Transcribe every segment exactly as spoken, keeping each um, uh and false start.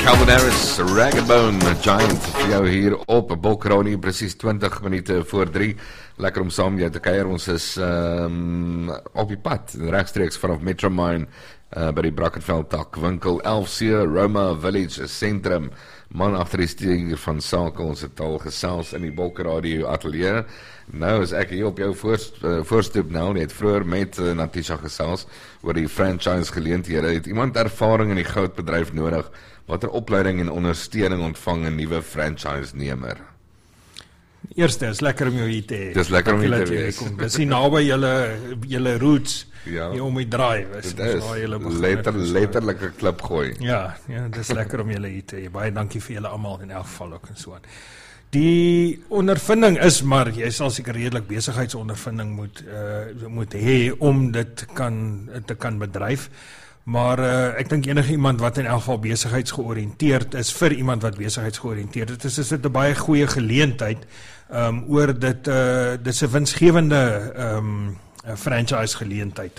Calvin Harris, Ragabone Giant vir jou hier op Bolkroni, presies twintig minute voor drie. Lekker om saam jou te kuier. Ons is um, op die pad, regstreeks vanaf Metromine uh, by die Brackenfell tak winkel elf C, Roma Village Centrum. Man agter die stuur van sake, ons het al gesels in die Bolkradio ateljee. Nou is ek hier op jou voorst, uh, voorstoep nou, jy het vroeër met uh, Natisha gesels oor die franchise geleenthede. Het iemand ervaring in die goudbedryf nodig? Watter opleiding en ondersteuning ontvang 'n nuwe franchise-nemer? Eerste, is lekker om jou hier te hê. Dis lekker om hier te wees. Dis nie naby julle julle roots, ja. hier om die draai. Dit is letter, letterlike klip gooi. Ja, ja, dis lekker om julle hier te hê. Baie dankie vir julle almal in elk geval ook en so aan. Die ondervinding is, maar jy sal seker redelik besigheidsondervinding moet uh, moet hê om dit kan te kan bedryf. Maar uh, ek dink enige iemand wat in elk geval besigheidsgeoriënteerd is, vir iemand wat besigheidsgeoriënteerd is, is dit 'n baie goeie geleentheid um, oor dit, uh, dit is 'n winsgewende um, franchise geleentheid.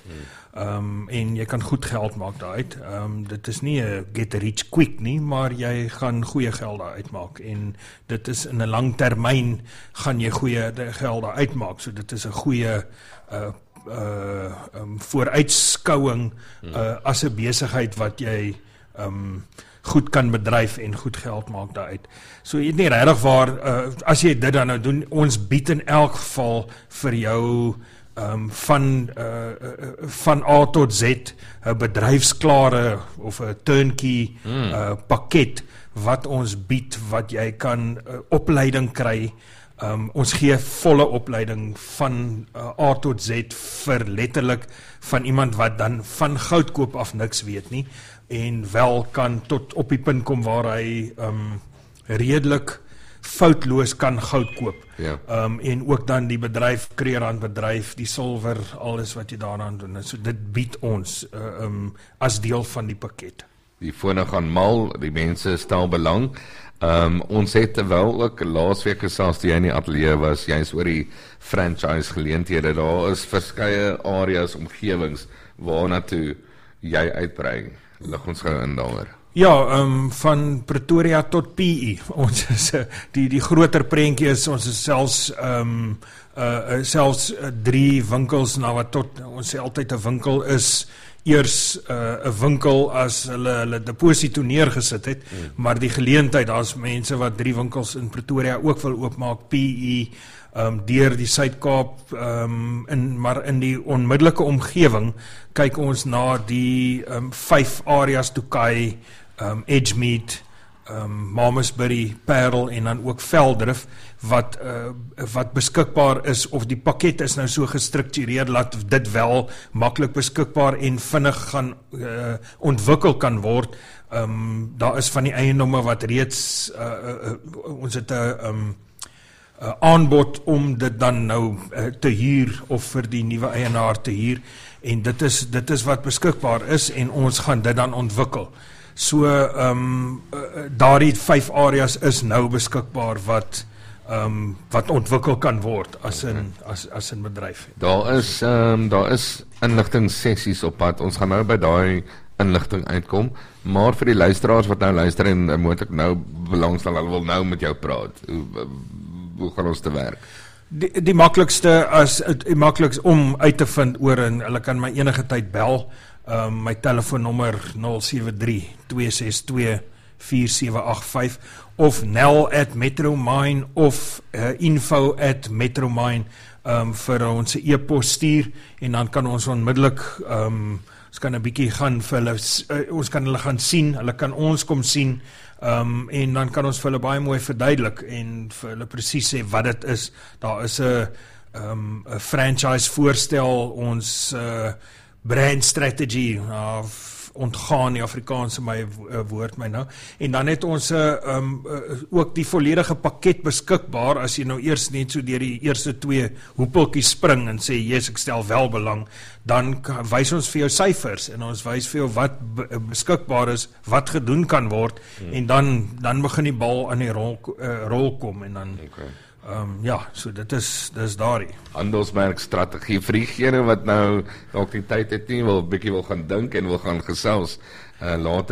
Um, en jy kan goed geld maak daaruit. Um, dit is nie 'n get rich quick nie, maar jy gaan goeie geld daar uitmaak. En dit is in 'n lang termyn gaan jy goeie geld daar uitmaak. So dit is 'n goeie uh, Uh, um, vooruitskouing uh, as 'n besigheid wat jy um, goed kan bedryf en goed geld maak daaruit. So jy het nie regtig waar, uh, as jy dit dan nou doen, ons bied in elk geval vir jou um, van, uh, uh, van A tot Z 'n bedryfsklare of 'n turnkey mm. uh, pakket wat ons bied, wat jy kan uh, opleiding kry. Um, ons gee volle opleiding van uh, A tot Z vir letterlik van iemand wat dan van goudkoop af niks weet nie en wel kan tot op die punt kom waar hy um, redelik foutloos kan goud koop. Ja. Um, en ook dan die bedryf, kreerand bedryf, die silwer, alles wat jy daaraan doen. So dit bied ons uh, um, as deel van die pakket. Die fone gaan mal, die mense stel belang. Um, ons het wel ook laasweek gesels toe jy in die ateljee was, jy is oor die franchise geleenthede. Daar is verskeie areas, omgewings waarna toe jy uitbrei. Lig ons gou in daaroor. Ja, um, van Pretoria tot P E. Ons is uh, die die groter prentjie is ons is selfs um, uh, selfs uh, drie winkels na wat tot ons sê altyd 'n winkel is. Eers 'n uh, winkel as hulle hulle deposito neergesit het, hmm. maar die geleentheid, daar's mense wat drie winkels in Pretoria ook wil oopmaak, P E, um, deur die Suid-Kaap, um, in, maar in die onmiddellike omgewing kyk ons na die um, vyf areas, Tokai, um, Edgemead, um, Mamasbury, Parel en dan ook Veldrif, wat uh, wat beskikbaar is, of die pakket is nou so gestruktureer dat dit wel maklik beskikbaar en vinnig gaan uh, ontwikkel kan word. Um, daar is van die eiendomme wat reeds uh, uh, uh, ons het 'n um, uh, aanbod om dit dan nou uh, te huur of vir die nuwe eienaar te huur, en dit is dit is wat beskikbaar is en ons gaan dit dan ontwikkel. So um, uh, daardie vyf areas is nou beskikbaar wat Um, wat ontwikkel kan word as in, as, as in bedryf. Daar is, um, daar is inligting sessies op pad, ons gaan nou by daai inligting uitkom, maar vir die luisteraars wat nou luister en uh, moet ek nou belangstel, hulle wil nou met jou praat, hoe, hoe gaan ons te werk? Die, die maklikste, as, die maklikste om uit te vind oor, en hulle kan my enige tyd bel, um, my telefoonnommer nul sewe drie, twee ses twee, vier sewe agt vyf of nel at Metromine of uh, info at Metromine um, vir ons e-pos stuur en dan kan ons onmiddellik um, ons kan 'n bietjie gaan vir hulle uh, ons kan hulle gaan sien, hulle kan ons kom sien um, en dan kan ons vir hulle baie mooi verduidelik en vir hulle presies sê wat dit is. Daar is 'n um, 'n franchise voorstel, ons uh, brand strategy uh, ontgaan die Afrikaanse my woord my nou, en dan het ons uh, um, uh, ook die volledige pakket beskikbaar, as jy nou eers net so deur die eerste twee hoepeltjies spring en sê, yes, ek stel wel belang, dan wys ons vir jou syfers, en ons wys vir jou wat beskikbaar is, wat gedoen kan word, hmm. en dan, dan begin die bal aan die rol, uh, rol kom, en dan okay. Um, ja, so dit is, dit is daarie. Handelsmerk strategie vir diegene wat nou dalk die tyd het nie, wil 'n bietjie wil gaan dink en wil gaan gesels uh, later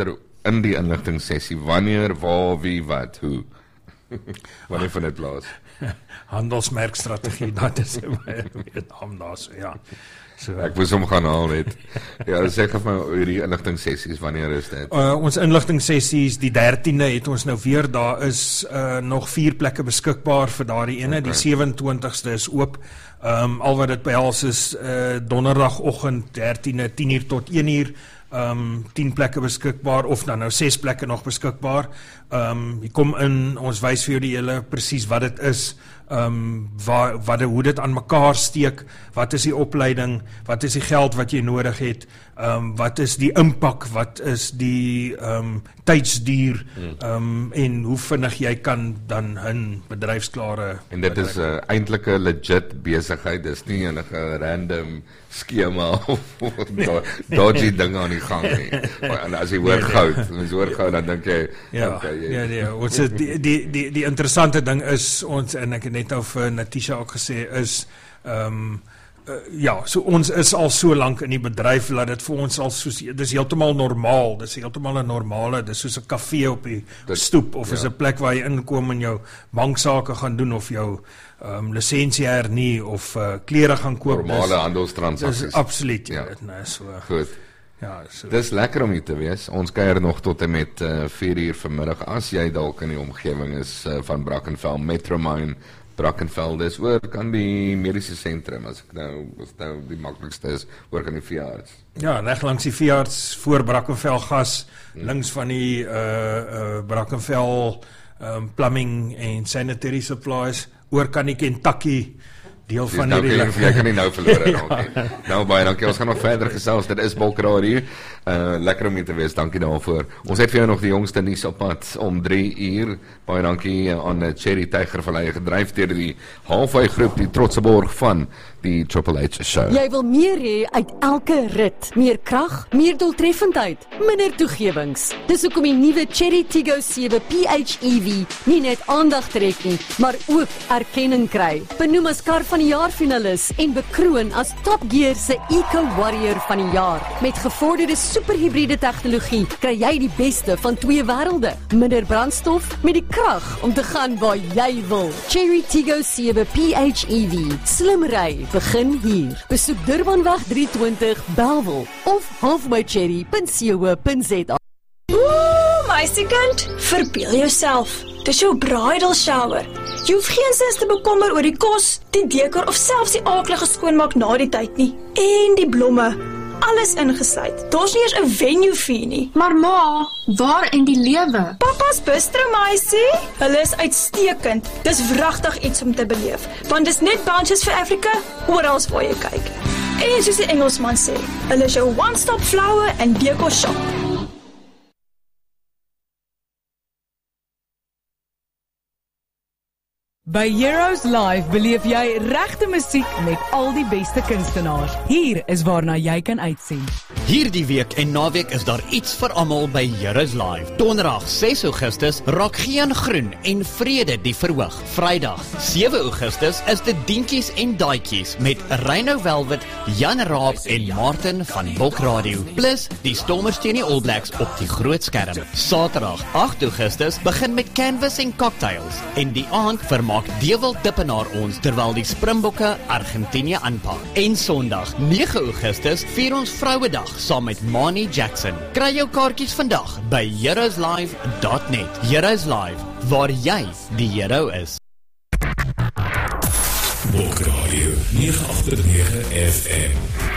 in die inligtingssessie, wanneer, waar, wie, wat, hoe? Wanneer van dit plaas? Handelsmerkstrategie, dat is my naam daar, so ja. So, ek moes hom gaan haal net. Ja, sê gou vir my oor die inligtingssessies, wanneer is dit? Uh, ons inligtingssessies, die dertiende het ons nou weer, daar is uh, nog vier plekke beskikbaar vir daardie ene, okay. Die sewe-en-twintigste is oop, um, al wat dit behels is uh, donderdagoggend, dertiende, tien uur tot een uur, um, tien plekke beskikbaar, of dan nou ses plekke nog beskikbaar. Um, jy kom in, ons wys vir jou die hele presies wat dit is, um, waar, wat, hoe dit aan mekaar steek, wat is die opleiding, wat is die geld wat jy nodig het, um, wat is die impak, wat is die um, tydsduur, um, en hoe vinnig jy kan dan hun bedryfsklare... En dit bedrijf. is uh, eintlik 'n legit besigheid, dis nie enige random skema of dodgy dinge aan die gang nie. En as jy hoor goud, as jy hoor goud, dan dink jy... Ja, okay, jy, ja, ja, ons het, die, die, die, die interessante ding is, ons, en ek het net nou vir Natisha ook gesê, is... Um, Uh, ja, so ons is al so lank in die bedryf, dat dit vir ons al soos, dit is heeltemal normaal, dit is heeltemal 'n normale, dit is soos 'n kafee op die dit, stoep, of ja. is 'n plek waar jy inkom en jou banksake gaan doen, of jou um, lisensie hernie, of uh, klere gaan koop. Normale handelstransaksies. Dis absoluut, ja. Dit, nee, so. Goed. Ja, so. Dis lekker om hier te wees, ons kuier nog tot en met uh, vier uur vanmiddag, as jy dalk in die omgewing is uh, van Brackenfell, Metromine, Brackenfell, dis oor kan die mediese sentrum, as ek nou, as nou die maklikste is, oor kan die veearts. Ja, reg langs die veearts, voor Brackenfell gas, hmm. links van die uh, uh, Brackenfell um, plumbing en sanitary supplies, oor kan die Kentucky, deel van nou hierdie... Jy kan nie nou verloor, ja. Nou baie dankie, ons gaan nog verder gesels, dit is Bulkradio, uh, lekker om hier te wees, dankie daarvoor. Ons het vir jou nog die jongste nuus op pad, om drie uur, baie dankie aan Cherry Tiger van hy gedryf deur die Halfway groep, die trotse borg van die Triple H show. Jy wil meer hê uit elke rit, meer krag, meer doeltreffendheid, minder toegewings. Dis hoekom die nuwe Cherry Tiggo sewe P H E V nie net aandag trek nie, maar ook erkenning kry. Benoem as kar van die jaar finalis en bekroon as Top Gear se Eco Warrior van die jaar. Met gevorderde superhybride tegnologie kry jy die beste van twee wêrelde. Minder brandstof met die krag om te gaan waar jy wil. Cherry Tiggo sewe P H E V. Slim ry begin hier. Besoek Durbanweg drie twintig Bellville of halfway cherry punt co punt za. Ooh, meisiekind, verbeel jouself. Dis jou bridal shower. Jy hoef geen sins te bekommer oor die kos, die dekor of selfs die aaklige skoonmaak na die tyd nie. En die blomme. Alles ingesluit. Daar's nie eers 'n venue fee nie. Maar ma, waar in die lewe? Papa's bistro, meisie. Hulle is uitstekend. Dis wragtig iets om te beleef. Want dis net Bunches vir Afrika, oral waar jy kyk. En soos die Engelsman sê, hulle is jou one-stop flower and decor shop. By Heroes Live beleef jy regte musiek met al die beste kunstenaars. Hier is waarna jy kan uitsien. Hierdie week en naweek is daar iets vir almal by Heroes Live. Donderdag ses Augustus raak geen groen en vrede die verhoog. Vrydag sewe Augustus is dit Dientjies en Daaitjies met Reino Velvet, Jan Raab en Martin van Bulkradio. Plus die Stormers teen die All Blacks op die groot skerm. Saterdag agt Augustus begin met Canvas en Cocktails en die aand vermaak Dewald Dippenaar ons terwyl die Springbokke Argentinië aanpak. En Sondag nege Augustus vier ons Vrouedag saam met Mani Jackson. Kry jou kaartjies vandag by heroes live dot net. Heroes Live, waar jy die hero is. Bulkradio nege agt nege F M